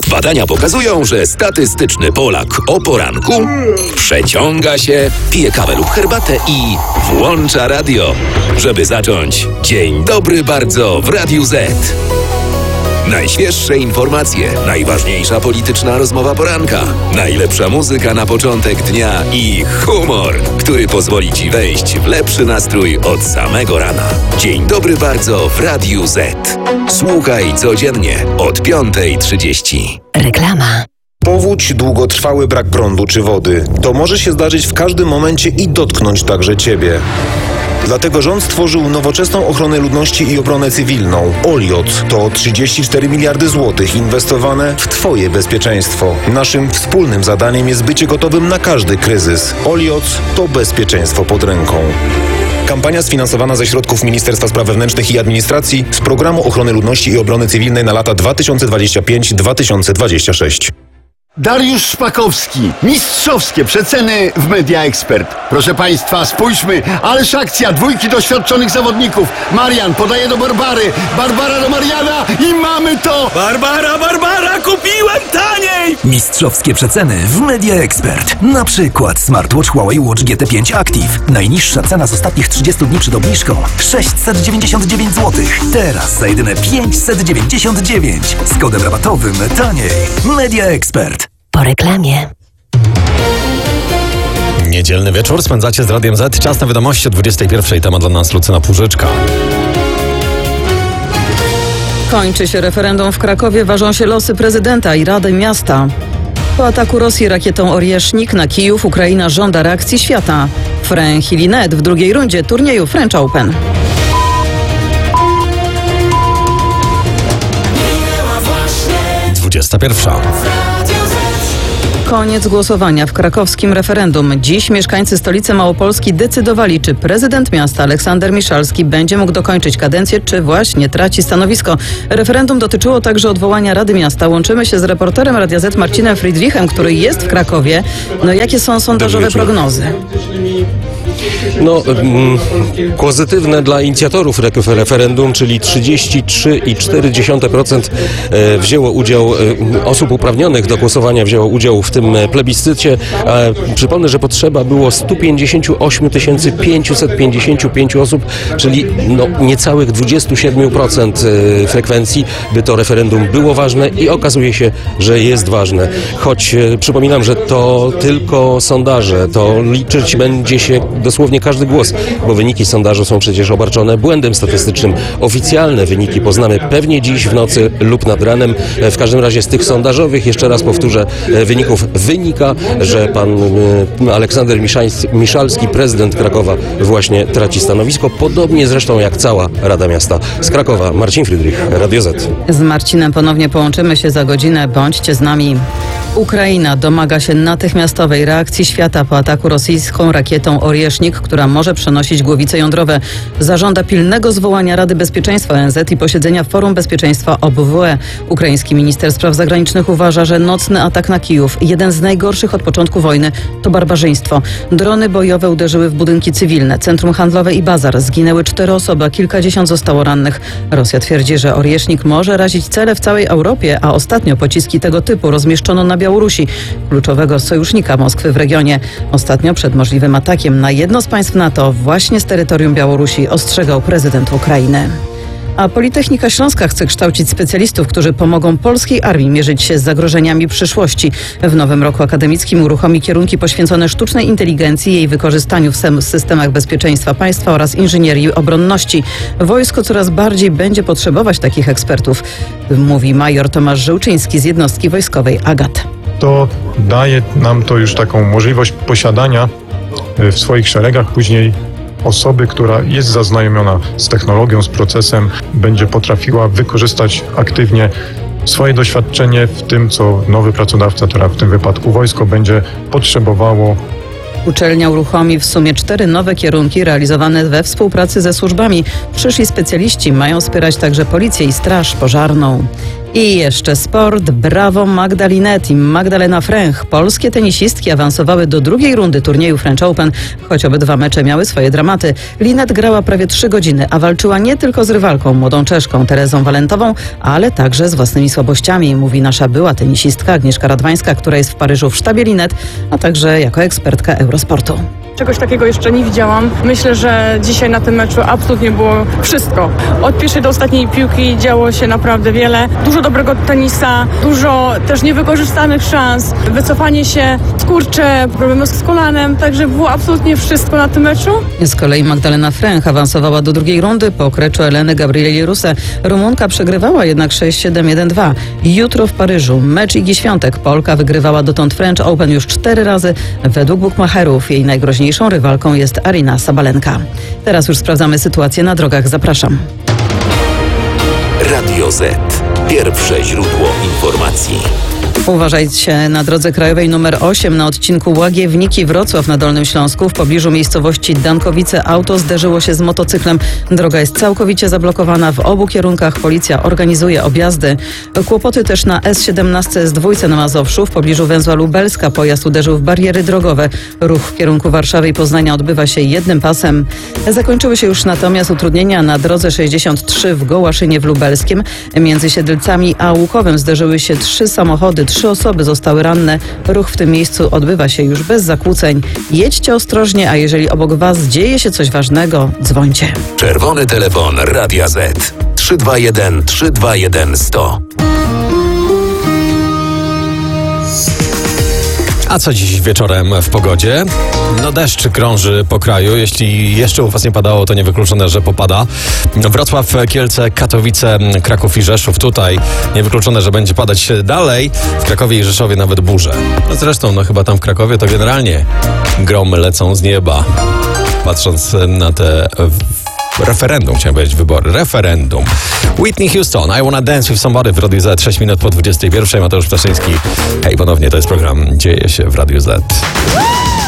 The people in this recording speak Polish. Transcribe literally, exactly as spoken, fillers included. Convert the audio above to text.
Badania pokazują, że statystyczny Polak o poranku przeciąga się, pije kawę lub herbatę i włącza radio, żeby zacząć dzień dobry bardzo w Radiu Z. Najświeższe informacje, najważniejsza polityczna rozmowa poranka, najlepsza muzyka na początek dnia i humor, który pozwoli Ci wejść w lepszy nastrój od samego rana. Dzień dobry bardzo w Radiu Z. Słuchaj codziennie od piątej trzydzieści. Reklama. Powódź, długotrwały brak prądu czy wody. To może się zdarzyć w każdym momencie i dotknąć także Ciebie. Dlatego rząd stworzył nowoczesną ochronę ludności i obronę cywilną. Olioc to trzydzieści cztery miliardy złotych inwestowane w Twoje bezpieczeństwo. Naszym wspólnym zadaniem jest bycie gotowym na każdy kryzys. Olioc to bezpieczeństwo pod ręką. Kampania sfinansowana ze środków Ministerstwa Spraw Wewnętrznych i Administracji z Programu Ochrony Ludności i Obrony Cywilnej na lata dwa tysiące dwudziesty piąty do dwa tysiące dwudziestego szóstego. Dariusz Szpakowski. Mistrzowskie przeceny w Media Expert. Proszę Państwa, spójrzmy, ależ akcja, dwójki doświadczonych zawodników. Marian podaje do Barbary, Barbara do Mariana i mamy to! Barbara, Barbara, kupiłem taniej! Mistrzowskie przeceny w Media Expert. Na przykład smartwatch Huawei Watch G T pięć Active. Najniższa cena z ostatnich trzydziestu dni przed obniżką sześćset dziewięćdziesiąt dziewięć złotych. Teraz za jedyne pięćset dziewięćdziesiąt dziewięć. Z kodem rabatowym taniej. Media Expert. Po reklamie. Niedzielny wieczór spędzacie z Radiem Z. Czas na wiadomości o dwudziestej pierwszej. Temat dla nas Lucyna Półżyczka. Kończy się referendum w Krakowie, ważą się losy prezydenta i Rady Miasta. Po ataku Rosji rakietą Oriesznik na Kijów Ukraina żąda reakcji świata. Frank Linet w drugiej rundzie turnieju French Open. dwudziesta pierwsza. Koniec głosowania w krakowskim referendum. Dziś mieszkańcy stolicy Małopolski decydowali, czy prezydent miasta Aleksander Miszalski będzie mógł dokończyć kadencję, czy właśnie traci stanowisko. Referendum dotyczyło także odwołania Rady Miasta. Łączymy się z reporterem Radia Z Marcinem Friedrichem, który jest w Krakowie. No jakie są sondażowe prognozy? No, mm, pozytywne dla inicjatorów referendum, czyli trzydzieści trzy przecinek cztery procent wzięło udział, osób uprawnionych do głosowania wzięło udział w tym plebiscycie. Przypomnę, że potrzeba było sto pięćdziesiąt osiem tysięcy pięćset pięćdziesiąt pięć osób, czyli no, niecałych dwadzieścia siedem procent frekwencji, by to referendum było ważne i okazuje się, że jest ważne. Choć przypominam, że to tylko sondaże, to liczyć będzie się dosłownie każdy głos, bo wyniki sondażu są przecież obarczone błędem statystycznym. Oficjalne wyniki poznamy pewnie dziś w nocy lub nad ranem. W każdym razie z tych sondażowych, jeszcze raz powtórzę, wyników wynika, że pan Aleksander Miszalski, prezydent Krakowa, właśnie traci stanowisko, podobnie zresztą jak cała Rada Miasta. Z Krakowa Marcin Friedrich, Radio Z. Z Marcinem ponownie połączymy się za godzinę. Bądźcie z nami. Ukraina domaga się natychmiastowej reakcji świata po ataku rosyjską rakietą Oriesznik, która może przenosić głowice jądrowe. Zażąda pilnego zwołania Rady Bezpieczeństwa O N Z i posiedzenia Forum Bezpieczeństwa O B W E. Ukraiński minister spraw zagranicznych uważa, że nocny atak na Kijów, jeden z najgorszych od początku wojny, to barbarzyństwo. Drony bojowe uderzyły w budynki cywilne, centrum handlowe i bazar. Zginęły cztery osoby, a kilkadziesiąt zostało rannych. Rosja twierdzi, że Oriesznik może razić cele w całej Europie, a ostatnio pociski tego typu rozmieszczono na Białorusi, kluczowego sojusznika Moskwy w regionie. Ostatnio przed możliwym atakiem na jedno z państw NATO właśnie z terytorium Białorusi ostrzegał prezydent Ukrainy. A Politechnika Śląska chce kształcić specjalistów, którzy pomogą polskiej armii mierzyć się z zagrożeniami przyszłości. W nowym roku akademickim uruchomi kierunki poświęcone sztucznej inteligencji i jej wykorzystaniu w systemach bezpieczeństwa państwa oraz inżynierii obronności. Wojsko coraz bardziej będzie potrzebować takich ekspertów, mówi major Tomasz Żółczyński z jednostki wojskowej Agat. To daje nam to już taką możliwość posiadania w swoich szeregach później osoby, która jest zaznajomiona z technologią, z procesem, będzie potrafiła wykorzystać aktywnie swoje doświadczenie w tym, co nowy pracodawca, która w tym wypadku wojsko, będzie potrzebowało. Uczelnia uruchomi w sumie cztery nowe kierunki realizowane we współpracy ze służbami. Przyszli specjaliści mają wspierać także policję i straż pożarną. I jeszcze sport. Brawo Magda Linette i Magdalena Fręch. Polskie tenisistki awansowały do drugiej rundy turnieju French Open, choć obydwa mecze miały swoje dramaty. Linette grała prawie trzy godziny, a walczyła nie tylko z rywalką, młodą Czeszką Terezą Walentową, ale także z własnymi słabościami, mówi nasza była tenisistka Agnieszka Radwańska, która jest w Paryżu w sztabie Linette, a także jako ekspertka Eurosportu. Czegoś takiego jeszcze nie widziałam. Myślę, że dzisiaj na tym meczu absolutnie było wszystko. Od pierwszej do ostatniej piłki działo się naprawdę wiele. Dużo dobrego tenisa, dużo też niewykorzystanych szans, wycofanie się, skurcze, problemy z kolanem, także było absolutnie wszystko na tym meczu. Z kolei Magdalena Fręch awansowała do drugiej rundy po kreczu Eleny Gabrieli Ruse. Rumunka przegrywała jednak sześć siedem jeden dwa. Jutro w Paryżu mecz Igi Świątek. Polka wygrywała dotąd French Open już cztery razy. Według bukmacherów jej najgroźniejszą rywalką jest Aryna Sabalenka. Teraz już sprawdzamy sytuację na drogach. Zapraszam. Radio Z. Pierwsze źródło informacji. Uważajcie na drodze krajowej numer osiem na odcinku Łagiewniki-Wrocław na Dolnym Śląsku. W pobliżu miejscowości Dankowice auto zderzyło się z motocyklem. Droga jest całkowicie zablokowana. W obu kierunkach policja organizuje objazdy. Kłopoty też na S siedemnaście S dwa na Mazowszu. W pobliżu węzła Lubelska pojazd uderzył w bariery drogowe. Ruch w kierunku Warszawy i Poznania odbywa się jednym pasem. Zakończyły się już natomiast utrudnienia na drodze sześćdziesiąt trzy w Gołaszynie w Lubelskim. Między Siedlcami a Łukowem zderzyły się trzy samochody. Trzy osoby zostały ranne. Ruch w tym miejscu odbywa się już bez zakłóceń. Jedźcie ostrożnie, a jeżeli obok Was dzieje się coś ważnego, dzwońcie. Czerwony telefon Radia Z. trzy dwa jeden trzy dwa jeden sto. A co dziś wieczorem w pogodzie? No deszcz krąży po kraju. Jeśli jeszcze u Was nie padało, to niewykluczone, że popada. Wrocław, Kielce, Katowice, Kraków i Rzeszów. Tutaj niewykluczone, że będzie padać dalej. W Krakowie i Rzeszowie nawet burze. No zresztą, no chyba tam w Krakowie to generalnie gromy lecą z nieba. Patrząc na te referendum, chciałem powiedzieć wybory. Referendum. Whitney Houston, I Wanna Dance With Somebody w Radiu Z. sześć minut po dwudziestej pierwszej. Mateusz Ptaszyński. Hej, ponownie, to jest program Dzieje się w Radiu Z.